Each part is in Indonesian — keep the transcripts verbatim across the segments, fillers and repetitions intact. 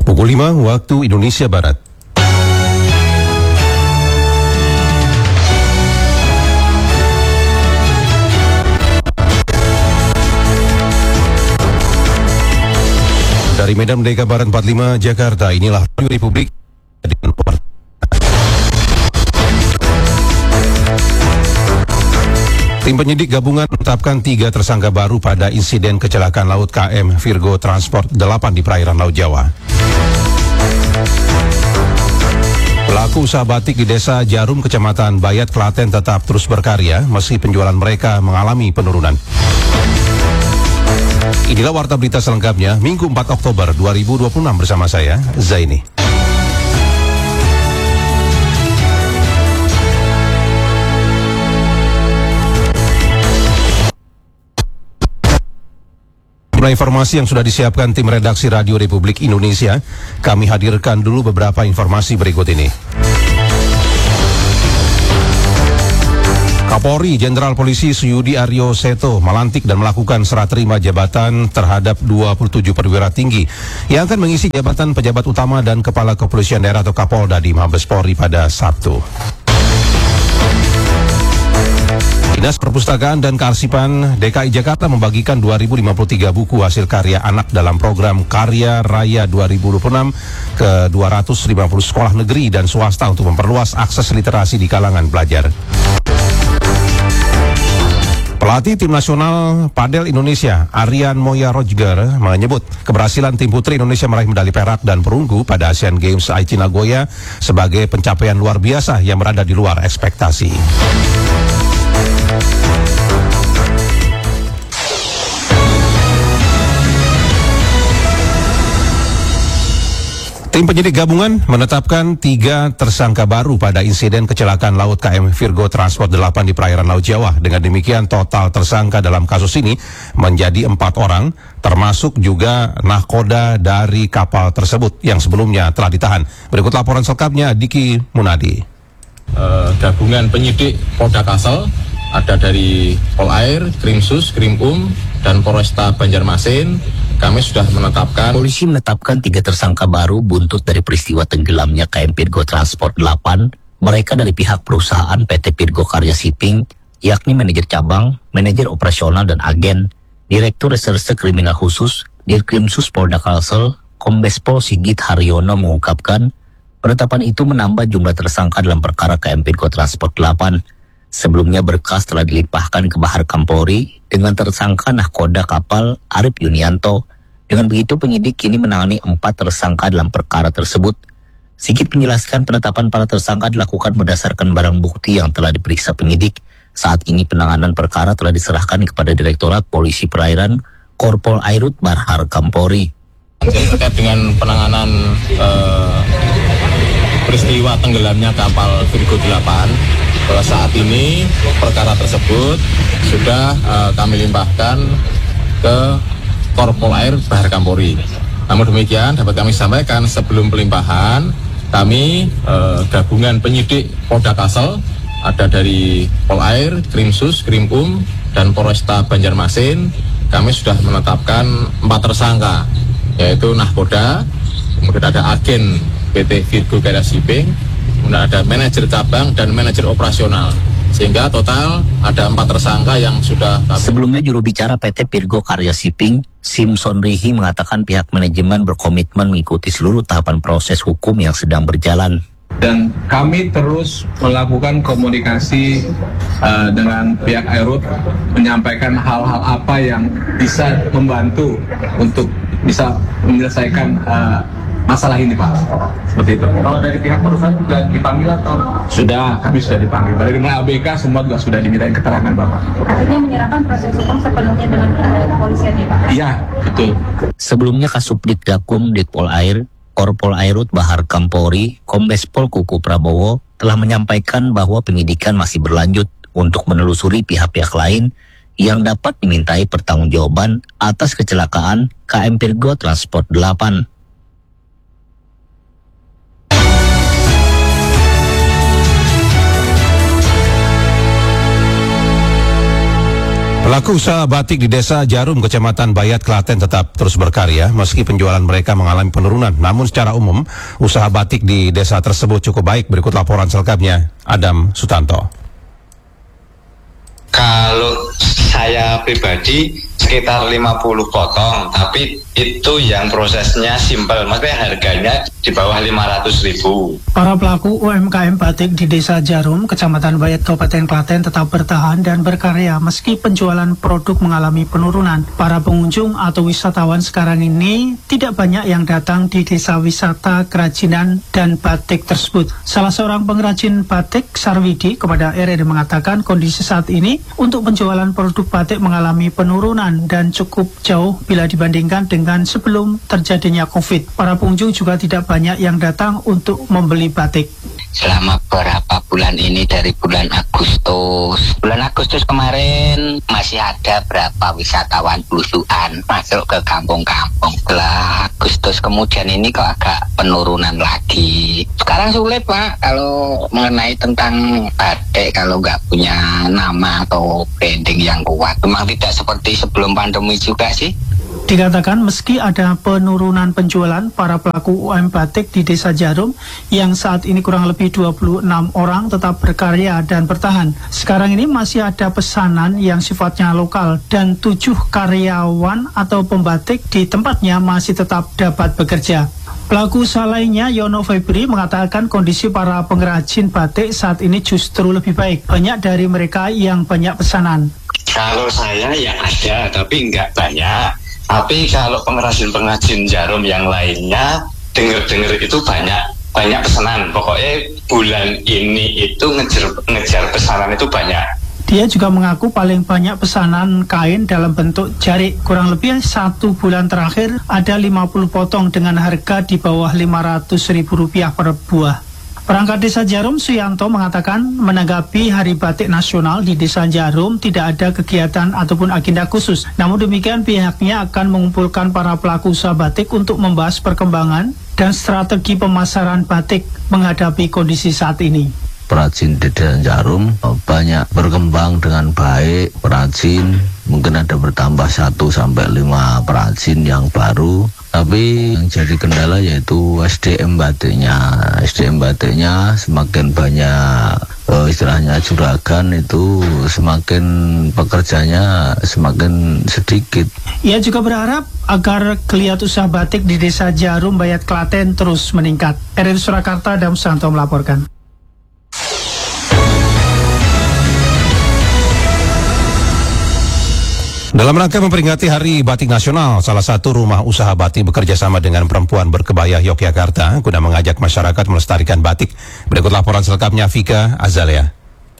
Pukul lima waktu Indonesia Barat. Dari Medan Merdeka Barat empat puluh lima Jakarta, inilah Radio Republik. Tim penyidik gabungan menetapkan tiga tersangka baru pada insiden kecelakaan laut K M Virgo Transport delapan di perairan Laut Jawa. Pelaku usaha batik di Desa Jarum, Kecamatan Bayat, Klaten tetap terus berkarya meski penjualan mereka mengalami penurunan. Inilah warta berita selengkapnya Minggu empat Oktober dua ribu dua puluh enam bersama saya, Zaini. Informasi yang sudah disiapkan tim redaksi Radio Republik Indonesia, kami hadirkan dulu beberapa informasi berikut ini. Kapolri Jenderal Polisi Suyudi Aryo Seto melantik dan melakukan serah terima jabatan terhadap dua puluh tujuh perwira tinggi yang akan mengisi jabatan pejabat utama dan Kepala Kepolisian Daerah atau Kapolda di Mabes Polri pada Sabtu. Dinas Perpustakaan dan Kearsipan D K I Jakarta membagikan dua ribu lima puluh tiga buku hasil karya anak dalam program Karya Raya dua ribu dua puluh enam ke dua ratus lima puluh sekolah negeri dan swasta untuk memperluas akses literasi di kalangan pelajar. Pelatih tim nasional padel Indonesia, Aryan Moya Rojger, menyebut keberhasilan tim putri Indonesia meraih medali perak dan perunggu pada Asian Games Aichi Nagoya sebagai pencapaian luar biasa yang berada di luar ekspektasi. Tim penyidik gabungan menetapkan tiga tersangka baru pada insiden kecelakaan laut K M Virgo Transport delapan di perairan Laut Jawa. Dengan demikian total tersangka dalam kasus ini menjadi empat orang, termasuk juga nahkoda dari kapal tersebut yang sebelumnya telah ditahan. Berikut laporan selengkapnya Diki Munadi. Uh, gabungan penyidik Polda Kalsel ada dari Polair, Krimsus, Krimum, dan Polresta Banjarmasin. Kami sudah menetapkan. Polisi menetapkan tiga tersangka baru buntut dari peristiwa tenggelamnya K M Virgo Transport delapan. Mereka dari pihak perusahaan P T Virgo Karya Shipping, yakni manajer cabang, manajer operasional dan agen, Direktur Reserse Kriminal Khusus, Dirkrimsus Polda Kalsel, Kombes Pol Sigit Haryono mengungkapkan, penetapan itu menambah jumlah tersangka dalam perkara K M Virgo Transport delapan. Sebelumnya berkas telah dilimpahkan ke Bahar Kampolri dengan tersangka nahkoda kapal Arif Yunianto. Dengan begitu penyidik kini menangani empat tersangka dalam perkara tersebut. Sigit menjelaskan penetapan para tersangka dilakukan berdasarkan barang bukti yang telah diperiksa penyidik. Saat ini penanganan perkara telah diserahkan kepada Direktorat Polisi Perairan Korpol Airut Bahar Kampolri. Terkait dengan penanganan eh, peristiwa tenggelamnya kapal Virgo delapan, saat ini perkara tersebut sudah uh, kami limpahkan ke Korpol Air Bahar Kampolri. Namun demikian dapat kami sampaikan sebelum pelimpahan, kami uh, gabungan penyidik Polda Kalsel ada dari Polair, Krimsus, Krimum, dan Polresta Banjarmasin. Kami sudah menetapkan empat tersangka, yaitu nahkoda, kemudian ada agen P T Virgo Karya Shipping, kemudian ada manajer cabang dan manajer operasional, sehingga total ada empat tersangka yang sudah kami... Sebelumnya juru bicara P T Virgo Karya Shipping, Simpson Rihi, mengatakan pihak manajemen berkomitmen mengikuti seluruh tahapan proses hukum yang sedang berjalan. Dan kami terus melakukan komunikasi uh, dengan pihak Airut, menyampaikan hal-hal apa yang bisa membantu untuk bisa menyelesaikan uh, masalah ini, Pak. Seperti itu. Kalau dari pihak perusahaan sudah dipanggil atau? Sudah, kami sudah dipanggil. Dari dengan A B K semua juga sudah dimintain keterangan, Bapak. Artinya menyerahkan proses hukum sepenuhnya dengan kepolisian ya, Pak? Iya, betul. Sebelumnya Kasubdit Gakum Ditpol Air, Korpol Airut Bahar Kampolri, Kombes Pol Kuku Prabowo telah menyampaikan bahwa penyidikan masih berlanjut untuk menelusuri pihak-pihak lain yang dapat dimintai pertanggungjawaban atas kecelakaan K M Virgo Transport delapan. Pelaku usaha batik di Desa Jarum, Kecamatan Bayat, Klaten tetap terus berkarya meski penjualan mereka mengalami penurunan. Namun secara umum, usaha batik di desa tersebut cukup baik. Berikut laporan selengkapnya, Adam Sutanto. Kalau saya pribadi sekitar lima puluh potong, tapi itu yang prosesnya simpel, maksudnya harganya di bawah lima ratus ribu. Para pelaku U M K M batik di Desa Jarum, Kecamatan Bayat, Kabupaten Klaten tetap bertahan dan berkarya meski penjualan produk mengalami penurunan. Para pengunjung atau wisatawan sekarang ini tidak banyak yang datang di desa wisata kerajinan dan batik tersebut. Salah seorang pengrajin batik, Sarwidi, kepada R R I mengatakan kondisi saat ini untuk penjualan produk batik mengalami penurunan dan cukup jauh bila dibandingkan dengan sebelum terjadinya COVID. Para pengunjung juga tidak banyak yang datang untuk membeli batik. Selama beberapa bulan ini, dari bulan Agustus, bulan Agustus kemarin masih ada berapa wisatawan belusuan masuk ke kampung-kampung. Setelah Agustus kemudian ini kok agak penurunan lagi. Sekarang sulit Pak kalau mengenai tentang batik, kalau nggak punya nama atau branding yang kuat. Memang tidak seperti sebelum pandemi juga sih. Dikatakan meski ada penurunan penjualan, para pelaku U M batik di Desa Jarum yang saat ini kurang lebih dua puluh enam orang tetap berkarya dan bertahan. Sekarang ini masih ada pesanan yang sifatnya lokal dan tujuh karyawan atau pembatik di tempatnya masih tetap dapat bekerja. Pelaku usaha lainnya, Yono Febri, mengatakan kondisi para pengrajin batik saat ini justru lebih baik. Banyak dari mereka yang banyak pesanan. Kalau saya ya ada, tapi nggak banyak. Tapi kalau pengrajin-pengrajin jarum yang lainnya, dengar-dengar itu banyak banyak pesanan. Pokoknya bulan ini itu ngejar ngejar pesanan itu banyak. Dia juga mengaku paling banyak pesanan kain dalam bentuk jarik. Kurang lebih satu bulan terakhir ada lima puluh potong dengan harga di bawah lima ratus ribu rupiah per buah. Perangkat Desa Jarum, Suyanto, mengatakan menanggapi Hari Batik Nasional di Desa Jarum tidak ada kegiatan ataupun agenda khusus. Namun demikian pihaknya akan mengumpulkan para pelaku usaha batik untuk membahas perkembangan dan strategi pemasaran batik menghadapi kondisi saat ini. Perajin di Desa Jarum banyak berkembang dengan baik, perajin mungkin ada bertambah satu sampai lima perajin yang baru. Tapi yang jadi kendala yaitu S D M batiknya. S D M batiknya semakin banyak uh, istilahnya juragan, itu semakin pekerjanya semakin sedikit. Ia juga berharap agar geliat usaha batik di Desa Jarum, Bayat, Klaten terus meningkat. R R I Surakarta, Adam Sutanto melaporkan. Dalam rangka memperingati Hari Batik Nasional, salah satu rumah usaha batik bekerja sama dengan perempuan berkebaya Yogyakarta guna mengajak masyarakat melestarikan batik. Berikut laporan selengkapnya, Vika Azalea.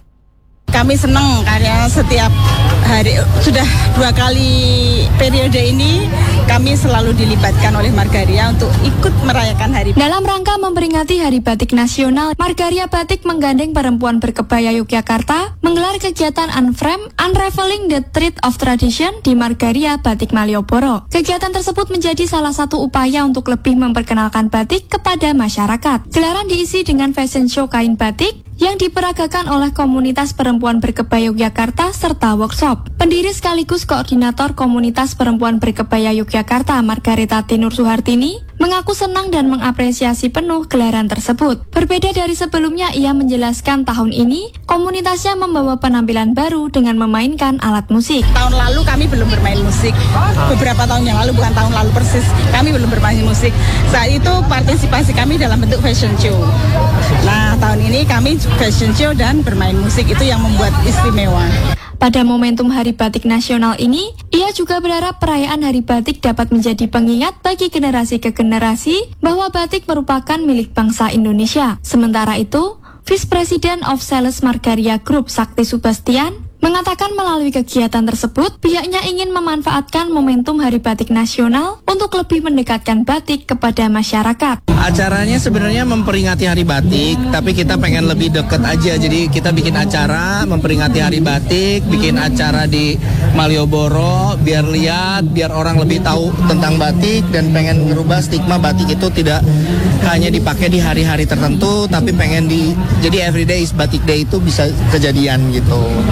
Kami senang karena setiap hari, sudah dua kali periode ini, kami selalu dilibatkan oleh Margaria untuk ikut merayakan Hari Batik. Dalam rangka memperingati Hari Batik Nasional, Margaria Batik menggandeng perempuan berkebaya Yogyakarta menggelar kegiatan Unframe, Unraveling the Thread of Tradition di Margaria Batik Malioboro. Kegiatan tersebut menjadi salah satu upaya untuk lebih memperkenalkan batik kepada masyarakat. Gelaran diisi dengan fashion show kain batik yang diperagakan oleh komunitas perempuan berkebaya Yogyakarta serta workshop. Pendiri sekaligus koordinator komunitas perempuan berkebaya Yogyakarta, Margareta Tinur Suhartini, mengaku senang dan mengapresiasi penuh gelaran tersebut. Berbeda dari sebelumnya, ia menjelaskan tahun ini komunitasnya membawa penampilan baru dengan memainkan alat musik. Tahun lalu kami belum bermain musik. Beberapa tahun yang lalu, bukan tahun lalu persis, kami belum bermain musik. Saat itu partisipasi kami dalam bentuk fashion show. Nah, tahun ini kami fashion show dan bermain musik, itu yang membuat istimewa. Pada momentum Hari Batik Nasional ini, ia juga berharap perayaan Hari Batik dapat menjadi pengingat bagi generasi ke generasi bahwa batik merupakan milik bangsa Indonesia. Sementara itu, Vice President of Sales Margaria Group, Sakti Subastian, mengatakan melalui kegiatan tersebut, pihaknya ingin memanfaatkan momentum Hari Batik Nasional untuk lebih mendekatkan batik kepada masyarakat. Acaranya sebenarnya memperingati Hari Batik, tapi kita pengen lebih dekat aja. Jadi kita bikin acara memperingati Hari Batik, bikin acara di Malioboro, biar lihat, biar orang lebih tahu tentang batik, dan pengen merubah stigma batik itu tidak hanya dipakai di hari-hari tertentu, tapi pengen di, jadi everyday is Batik Day itu bisa kejadian gitu. Ia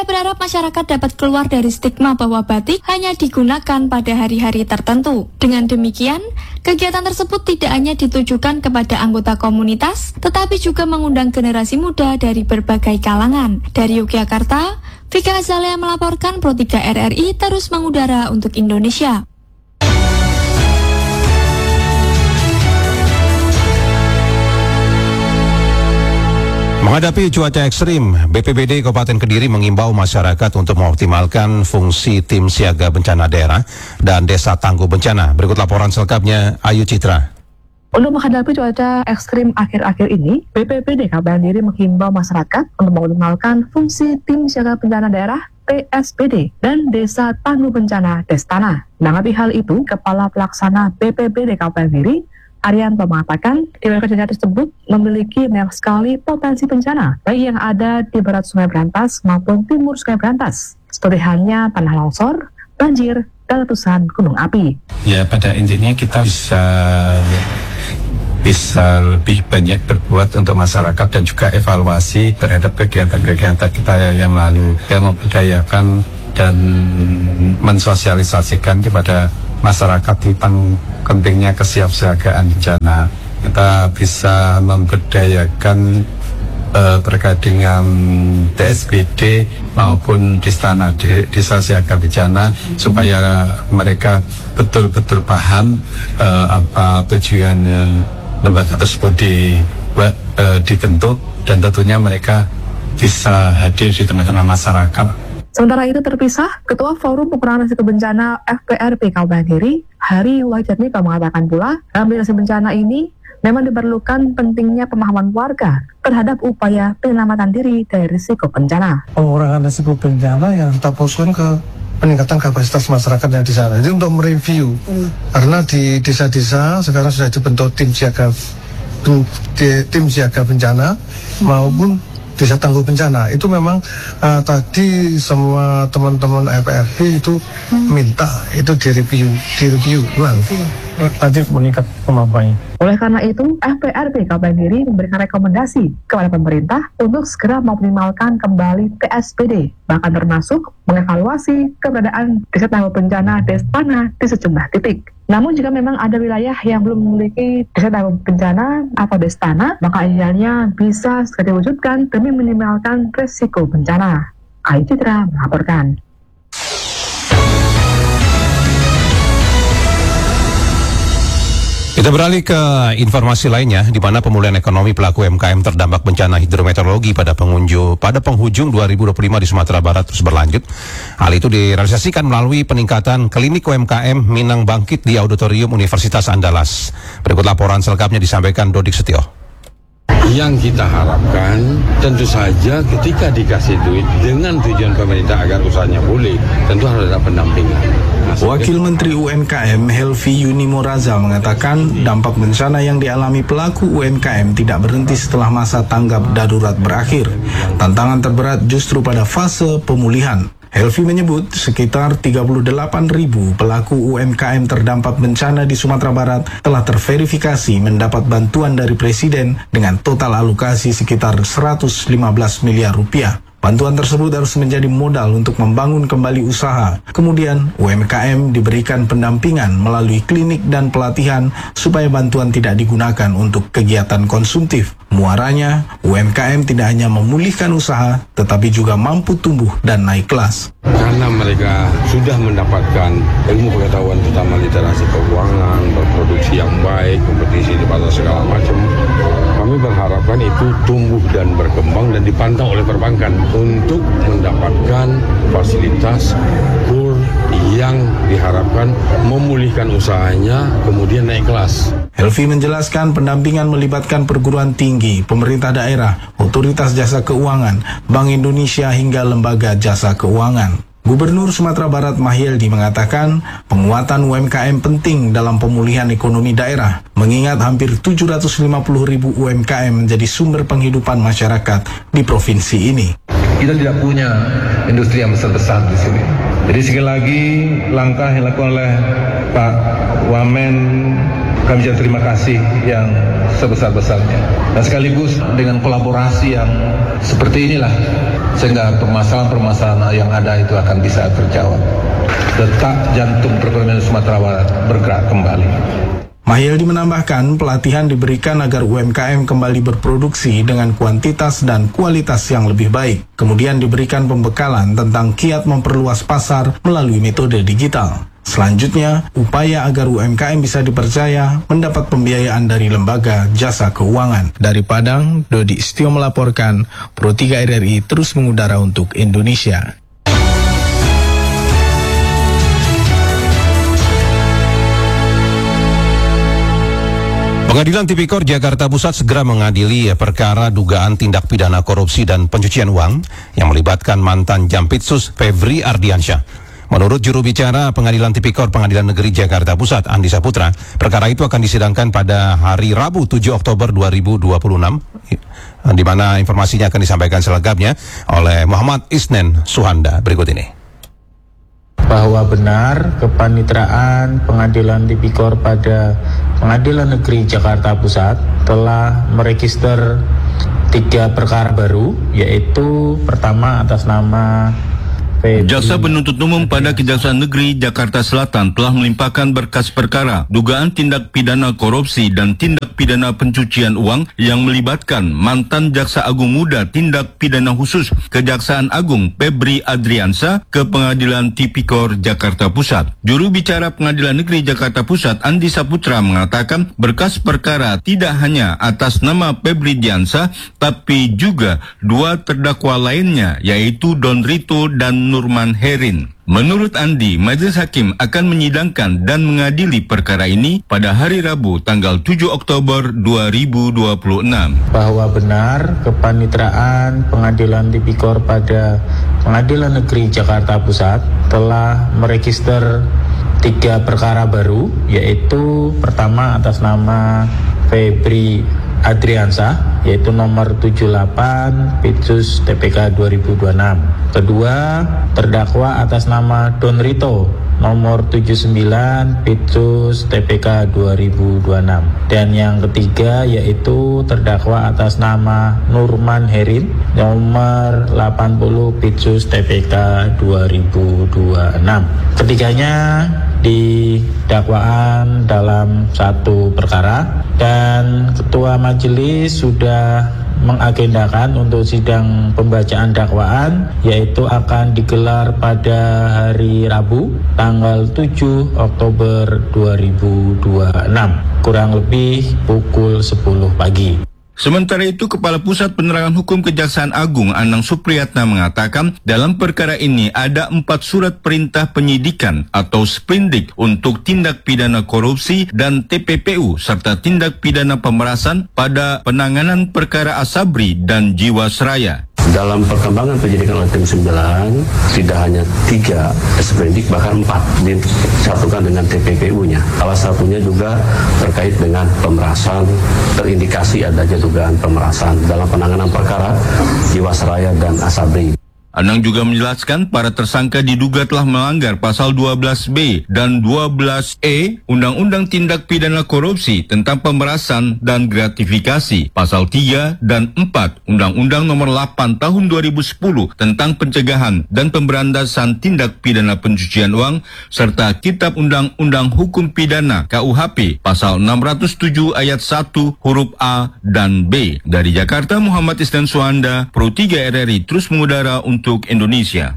Ia berharap masyarakat dapat keluar dari stigma bahwa batik hanya digunakan pada hari-hari tertentu. Dengan demikian, kegiatan tersebut tidak hanya ditujukan kepada anggota komunitas, tetapi juga mengundang generasi muda dari berbagai kalangan. Dari Yogyakarta, Vika Azalea melaporkan Pro tiga R R I terus mengudara untuk Indonesia. Menghadapi cuaca ekstrim, B P B D Kabupaten Kediri mengimbau masyarakat untuk mengoptimalkan fungsi tim siaga bencana daerah dan desa tangguh bencana. Berikut laporan selengkapnya Ayu Citra. Untuk menghadapi cuaca ekstrim akhir-akhir ini, B P B D Kabupaten Kediri menghimbau masyarakat untuk mengoptimalkan fungsi tim siaga bencana daerah T S B D dan desa tangguh bencana Destana. Menanggapi hal itu, Kepala Pelaksana B P B D Kabupaten Kediri Arianto mengatakan di wilayah bencana tersebut memiliki banyak sekali potensi bencana, baik yang ada di barat Sungai Berantas maupun timur Sungai Berantas, seperti halnya tanah longsor, banjir, dan letusan gunung api. Ya, pada intinya kita bisa bisa lebih banyak berbuat untuk masyarakat dan juga evaluasi terhadap kegiatan-kegiatan kita yang lalu, yang memberdayakan dan mensosialisasikan kepada masyarakat tentang pentingnya kesiapsiagaan bencana. Kita bisa memberdayakan uh, terkait dengan T S B D maupun Destana, Desa Siaga Bencana, supaya mereka betul-betul paham uh, apa tujuan uh, lembaga tersebut di, uh, dibentuk, dan tentunya mereka bisa hadir di tengah-tengah masyarakat. Sementara itu terpisah, Ketua Forum Pengurangan Risiko Bencana F P R P Kabupaten Kediri, Hari Wajatmiko mengatakan pula, dalam mitigasi bencana ini memang diperlukan pentingnya pemahaman warga terhadap upaya penyelamatan diri dari risiko bencana. Pengurangan risiko bencana yang kita fokuskan ke peningkatan kapasitas masyarakat yang di sana. Jadi untuk mereview, hmm. karena di desa-desa sekarang sudah dibentuk tim siaga tim siaga bencana hmm. maupun desa tangguh bencana. Itu memang uh, tadi semua teman-teman F P R P itu hmm. minta itu direview, direview ulang. Nanti meningkat kemampuannya. Oleh karena itu, F P R P Kabupaten Kediri memberikan rekomendasi kepada pemerintah untuk segera mengoptimalkan kembali T S B D, bahkan termasuk mengevaluasi keberadaan desa tangguh bencana Destana di sejumlah titik. Namun jika memang ada wilayah yang belum memiliki desa tangguh bencana atau Destana, maka idealnya bisa segera diwujudkan demi meminimalkan risiko bencana. Ayu Citra melaporkan. Kita beralih ke informasi lainnya, di mana pemulihan ekonomi pelaku U M K M terdampak bencana hidrometeorologi pada pengunjung pada penghujung dua ribu dua puluh lima di Sumatera Barat terus berlanjut. Hal itu direalisasikan melalui peningkatan klinik U M K M Minang Bangkit di Auditorium Universitas Andalas. Berikut laporan selengkapnya disampaikan Dodik Setio. Yang kita harapkan tentu saja ketika dikasih duit dengan tujuan pemerintah agar usahanya boleh, tentu harus ada pendampingan. Nah, Wakil Menteri U M K M Helvi Yuni Moraza mengatakan dampak bencana yang dialami pelaku U M K M tidak berhenti setelah masa tanggap darurat berakhir. Tantangan terberat justru pada fase pemulihan. Helvi menyebut sekitar tiga puluh delapan ribu pelaku U M K M terdampak bencana di Sumatera Barat telah terverifikasi mendapat bantuan dari Presiden dengan total alokasi sekitar seratus lima belas miliar rupiah. Bantuan tersebut harus menjadi modal untuk membangun kembali usaha. Kemudian U M K M diberikan pendampingan melalui klinik dan pelatihan supaya bantuan tidak digunakan untuk kegiatan konsumtif. Muaranya, U M K M tidak hanya memulihkan usaha, tetapi juga mampu tumbuh dan naik kelas. Karena mereka sudah mendapatkan ilmu pengetahuan terutama literasi keuangan, berproduksi yang baik, kompetisi di pasar segala macam, kami berharapkan itu tumbuh dan berkembang dan dipantau oleh perbankan untuk mendapatkan fasilitas kur yang diharapkan memulihkan usahanya kemudian naik kelas. Helvi menjelaskan pendampingan melibatkan perguruan tinggi, pemerintah daerah, otoritas jasa keuangan, Bank Indonesia hingga lembaga jasa keuangan. Gubernur Sumatera Barat Mahyeldi mengatakan penguatan U M K M penting dalam pemulihan ekonomi daerah, mengingat hampir tujuh ratus lima puluh ribu U M K M menjadi sumber penghidupan masyarakat di provinsi ini. Kita tidak punya industri yang besar-besar di sini. Jadi sekali lagi langkah yang dilakukan oleh Pak Wamen, kami ucapkan terima kasih yang sebesar-besarnya. Dan sekaligus dengan kolaborasi yang seperti inilah sehingga permasalahan-permasalahan yang ada itu akan bisa terjawab. Detak jantung perekonomian Sumatera Barat bergerak kembali. Mahyildi menambahkan pelatihan diberikan agar U M K M kembali berproduksi dengan kuantitas dan kualitas yang lebih baik. Kemudian diberikan pembekalan tentang kiat memperluas pasar melalui metode digital. Selanjutnya, upaya agar U M K M bisa dipercaya mendapat pembiayaan dari lembaga jasa keuangan. Dari Padang, Dodi Istio melaporkan, Pro tiga R R I terus mengudara untuk Indonesia. Pengadilan Tipikor Jakarta Pusat segera mengadili perkara dugaan tindak pidana korupsi dan pencucian uang yang melibatkan mantan Jampitsus Febri Ardiansyah. Menurut juru bicara Pengadilan Tipikor Pengadilan Negeri Jakarta Pusat, Andi Saputra, perkara itu akan disidangkan pada hari Rabu tujuh Oktober dua ribu dua puluh enam, di mana informasinya akan disampaikan selengkapnya oleh Muhammad Isnen Suhanda berikut ini. Bahwa benar kepanitraan Pengadilan Tipikor pada Pengadilan Negeri Jakarta Pusat telah meregister tiga perkara baru, yaitu pertama atas nama Jaksa Penuntut Umum pada Kejaksaan Negeri Jakarta Selatan telah melimpahkan berkas perkara dugaan tindak pidana korupsi dan tindak pidana pencucian uang yang melibatkan mantan Jaksa Agung Muda Tindak Pidana Khusus Kejaksaan Agung Febri Adriansyah ke Pengadilan Tipikor Jakarta Pusat. Juru bicara Pengadilan Negeri Jakarta Pusat, Andi Saputra, mengatakan berkas perkara tidak hanya atas nama Febri Adriansyah, tapi juga dua terdakwa lainnya, yaitu Don Rito dan Nurman Herin. Menurut Andi, Majelis Hakim akan menyidangkan dan mengadili perkara ini pada hari Rabu tanggal tujuh Oktober dua ribu dua puluh enam. Bahwa benar kepanitraan Pengadilan Tipikor pada Pengadilan Negeri Jakarta Pusat telah meregister tiga perkara baru, yaitu pertama atas nama Febri Adriansyah, yaitu nomor tujuh puluh delapan Pitsus T P K dua ribu dua puluh enam. Kedua, terdakwa atas nama Don Rito, nomor tujuh puluh sembilan Pitsus T P K dua ribu dua puluh enam. Dan yang ketiga yaitu terdakwa atas nama Nurman Herin, nomor delapan puluh Pitsus T P K dua ribu dua puluh enam. Ketiganya di dakwaan dalam satu perkara, dan Ketua Majelis sudah mengagendakan untuk sidang pembacaan dakwaan, yaitu akan digelar pada hari Rabu tanggal tujuh Oktober dua ribu dua puluh enam, kurang lebih pukul sepuluh pagi. Sementara itu, Kepala Pusat Penerangan Hukum Kejaksaan Agung Anang Supriyatna mengatakan dalam perkara ini ada empat surat perintah penyidikan atau sprindik untuk tindak pidana korupsi dan T P P U serta tindak pidana pemerasan pada penanganan perkara Asabri dan Jiwasraya. Dalam perkembangan penyidikan oleh tim sembilan, tidak hanya tiga sprindik, bahkan empat disatukan dengan T P P U-nya. Salah satunya juga terkait dengan pemerasan, terindikasi adanya dugaan pemerasan dalam penanganan perkara Jiwasraya dan Asabri. Anang juga menjelaskan para tersangka diduga telah melanggar pasal dua belas B dan dua belas E Undang-Undang Tindak Pidana Korupsi tentang pemerasan dan gratifikasi, pasal tiga dan empat Undang-Undang Nomor delapan Tahun dua ribu sepuluh tentang pencegahan dan pemberantasan tindak pidana pencucian uang, serta Kitab Undang-Undang Hukum Pidana K U H P pasal enam ratus tujuh ayat satu huruf A dan B. Dari Jakarta, Muhammad Isnan Suhanda, Pro tiga R R I terus mengudara untuk untuk Indonesia.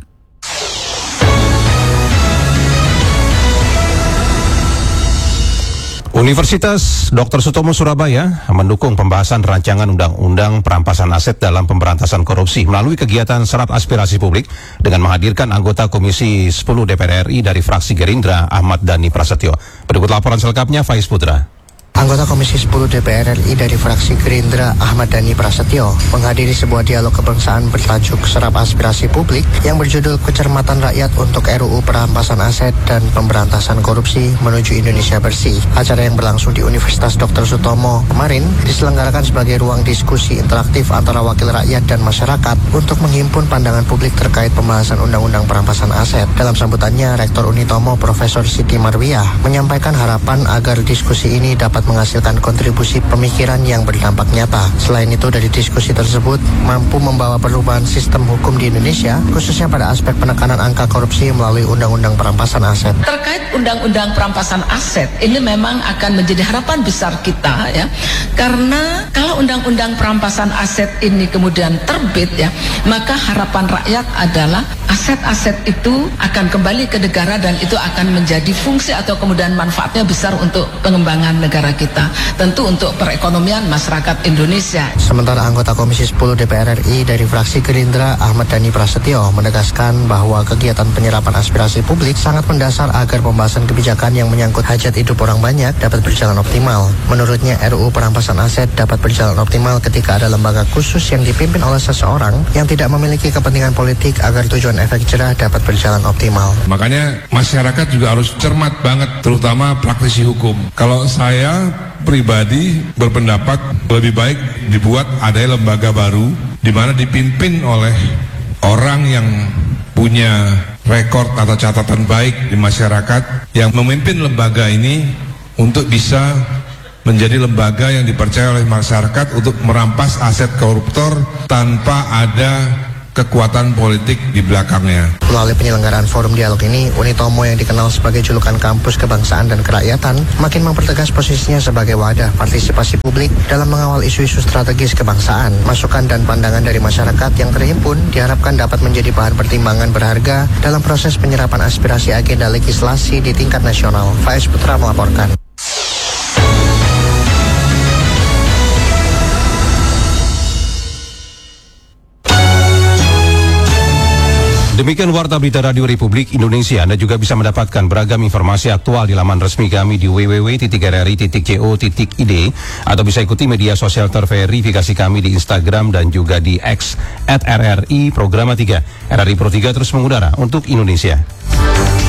Universitas Doktor Sutomo Surabaya mendukung pembahasan rancangan undang-undang perampasan aset dalam pemberantasan korupsi melalui kegiatan serap aspirasi publik dengan menghadirkan anggota Komisi sepuluh D P R R I dari fraksi Gerindra Ahmad Dhani Prasetyo. Berikut laporan selengkapnya Faiz Putra. Anggota Komisi sepuluh D P R R I dari fraksi Gerindra Ahmad Dhani Prasetyo menghadiri sebuah dialog kebangsaan bertajuk Serap Aspirasi Publik yang berjudul Kecermatan Rakyat untuk R U U Perampasan Aset dan Pemberantasan Korupsi Menuju Indonesia Bersih. Acara yang berlangsung di Universitas Doktor Sutomo kemarin diselenggarakan sebagai ruang diskusi interaktif antara wakil rakyat dan masyarakat untuk menghimpun pandangan publik terkait pembahasan Undang-Undang Perampasan Aset. Dalam sambutannya, Rektor Unitomo Profesor Siti Marwiyah menyampaikan harapan agar diskusi ini dapat dapat menghasilkan kontribusi pemikiran yang berdampak nyata. Selain itu, dari diskusi tersebut mampu membawa perubahan sistem hukum di Indonesia, khususnya pada aspek penekanan angka korupsi melalui Undang-Undang Perampasan Aset. Terkait Undang-Undang Perampasan Aset, ini memang akan menjadi harapan besar kita ya, karena kalau Undang-Undang Perampasan Aset ini kemudian terbit ya, maka harapan rakyat adalah aset-aset itu akan kembali ke negara dan itu akan menjadi fungsi atau kemudian manfaatnya besar untuk pengembangan negara kita, tentu untuk perekonomian masyarakat Indonesia. Sementara anggota Komisi sepuluh D P R R I dari fraksi Gerindra Ahmad Dhani Prasetyo menegaskan bahwa kegiatan penyerapan aspirasi publik sangat mendasar agar pembahasan kebijakan yang menyangkut hajat hidup orang banyak dapat berjalan optimal. Menurutnya R U U Perampasan Aset dapat berjalan optimal ketika ada lembaga khusus yang dipimpin oleh seseorang yang tidak memiliki kepentingan politik agar tujuan efek jerah dapat berjalan optimal. Makanya masyarakat juga harus cermat banget, terutama praktisi hukum. Kalau saya pribadi berpendapat lebih baik dibuat ada lembaga baru di mana dipimpin oleh orang yang punya rekor atau catatan baik di masyarakat yang memimpin lembaga ini untuk bisa menjadi lembaga yang dipercaya oleh masyarakat untuk merampas aset koruptor tanpa ada kekuatan politik di belakangnya. Melalui penyelenggaraan forum dialog ini, Unitomo yang dikenal sebagai julukan kampus kebangsaan dan kerakyatan makin mempertegas posisinya sebagai wadah partisipasi publik dalam mengawal isu-isu strategis kebangsaan. Masukan dan pandangan dari masyarakat yang terhimpun diharapkan dapat menjadi bahan pertimbangan berharga dalam proses penyerapan aspirasi agenda legislasi di tingkat nasional. Faiz Putra melaporkan. Demikian Warta Berita Radio Republik Indonesia. Anda juga bisa mendapatkan beragam informasi aktual di laman resmi kami di w w w titik r r i titik co titik i d atau bisa ikuti media sosial terverifikasi kami di Instagram dan juga di X at R R I Programa tiga. R R I Pro tiga terus mengudara untuk Indonesia.